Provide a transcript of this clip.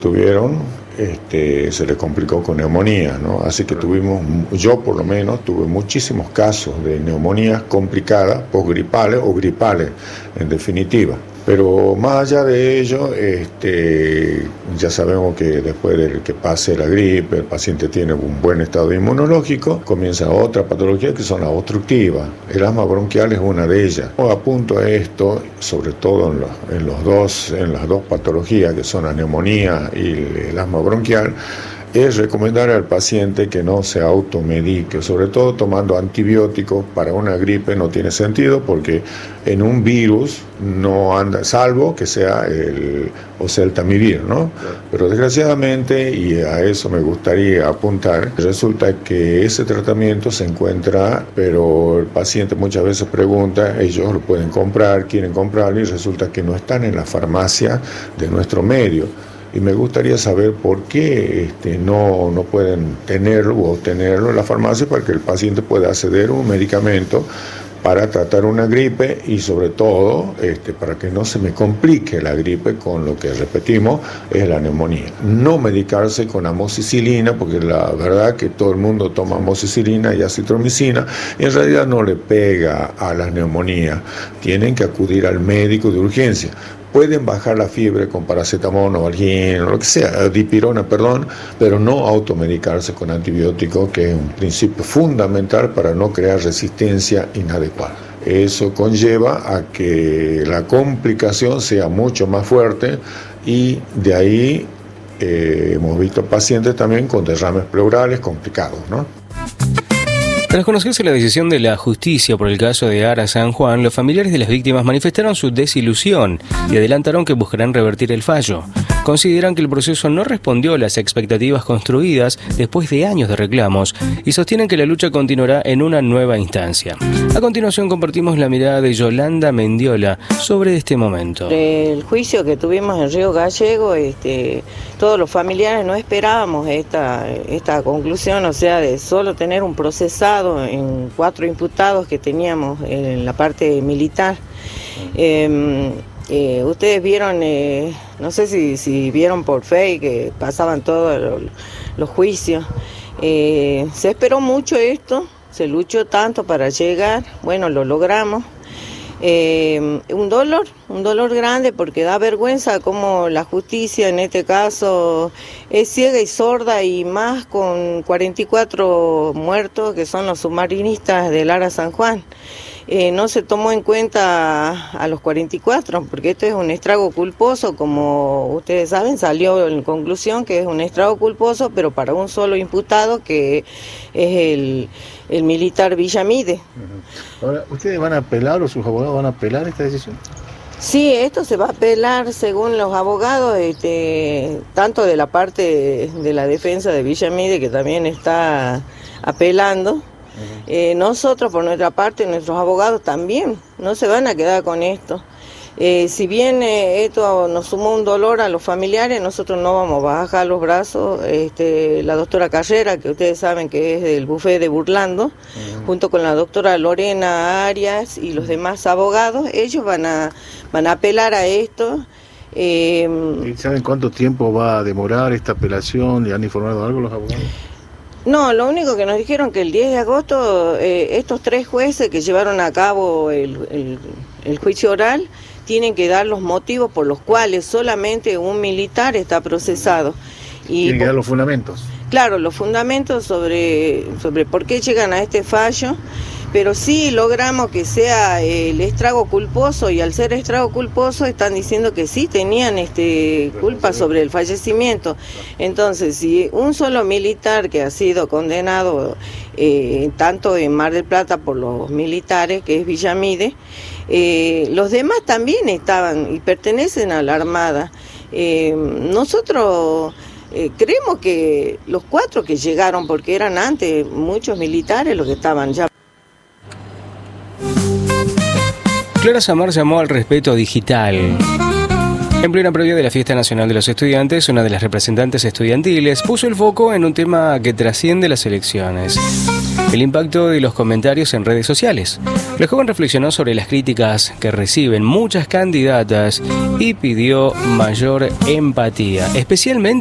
tuvieron, se les complicó con neumonía, ¿no? Así que yo por lo menos tuve muchísimos casos de neumonías complicadas, posgripales o gripales, en definitiva. Pero más allá de ello, ya sabemos que después de que pase la gripe, el paciente tiene un buen estado inmunológico, comienza otra patología que son las obstructivas. El asma bronquial es una de ellas. Apunto a esto, sobre todo en las dos patologías que son la neumonía y el asma bronquial, es recomendar al paciente que no se automedique, sobre todo tomando antibióticos para una gripe no tiene sentido porque en un virus no anda, salvo que sea el oseltamivir, ¿no? Pero desgraciadamente, y a eso me gustaría apuntar, resulta que ese tratamiento se encuentra, pero el paciente muchas veces pregunta, ellos lo pueden comprar, quieren comprarlo y resulta que no están en la farmacia de nuestro medio. Y me gustaría saber por qué no pueden tenerlo o obtenerlo en la farmacia para que el paciente pueda acceder a un medicamento para tratar una gripe y sobre todo para que no se me complique la gripe con lo que repetimos es la neumonía. No medicarse con amoxicilina porque la verdad que todo el mundo toma amoxicilina y acitromicina y en realidad no le pega a la neumonía. Tienen que acudir al médico de urgencia. Pueden bajar la fiebre con paracetamol, novalgina, lo que sea, dipirona, pero no automedicarse con antibióticos, que es un principio fundamental para no crear resistencia inadecuada. Eso conlleva a que la complicación sea mucho más fuerte y de ahí hemos visto pacientes también con derrames pleurales complicados, ¿no? Tras conocerse la decisión de la justicia por el caso de Ara San Juan, los familiares de las víctimas manifestaron su desilusión y adelantaron que buscarán revertir el fallo. Consideran que el proceso no respondió a las expectativas construidas después de años de reclamos y sostienen que la lucha continuará en una nueva instancia. A continuación compartimos la mirada de Yolanda Mendiola sobre este momento. El juicio que tuvimos en Río Gallego, todos los familiares no esperábamos esta conclusión, o sea, de solo tener un procesado en 4 imputados que teníamos en la parte militar. Ustedes vieron, no sé si vieron por Facebook que pasaban todos los juicios. Se esperó mucho esto, se luchó tanto para llegar, bueno, lo logramos. Un dolor grande porque da vergüenza cómo la justicia en este caso es ciega y sorda y más con 44 muertos que son los submarinistas del Ara San Juan. No se tomó en cuenta a los 44 porque esto es un estrago culposo, como ustedes saben, salió en conclusión que es un estrago culposo, pero para un solo imputado que es el militar Villamide. Ahora, ¿ustedes van a apelar o sus abogados van a apelar esta decisión? Sí, esto se va a apelar según los abogados, tanto de la parte de la defensa de Villamide, que también está apelando. Nosotros, por nuestra parte, nuestros abogados también no se van a quedar con esto. Si bien esto nos sumó un dolor a los familiares, nosotros no vamos a bajar los brazos. La doctora Carrera, que ustedes saben que es del bufete de Burlando, junto con la doctora Lorena Arias y los demás abogados, ellos van a apelar a esto. ¿Y saben cuánto tiempo va a demorar esta apelación? ¿Le han informado algo los abogados? No, lo único que nos dijeron que el 10 de agosto estos 3 jueces que llevaron a cabo el juicio oral tienen que dar los motivos por los cuales solamente un militar está procesado. Tienen que dar los fundamentos. Claro, los fundamentos sobre por qué llegan a este fallo, pero sí logramos que sea el estrago culposo, y al ser estrago culposo están diciendo que sí tenían culpa sobre el fallecimiento. Entonces, si un solo militar que ha sido condenado tanto en Mar del Plata por los militares, que es Villamide, los demás también estaban y pertenecen a la Armada. Nosotros creemos que los 4 que llegaron, porque eran antes muchos militares los que estaban ya. Clara Samar llamó al respeto digital. En plena previa de la Fiesta Nacional de los Estudiantes, una de las representantes estudiantiles puso el foco en un tema que trasciende las elecciones: el impacto de los comentarios en redes sociales. La joven reflexionó sobre las críticas que reciben muchas candidatas y pidió mayor empatía, especialmente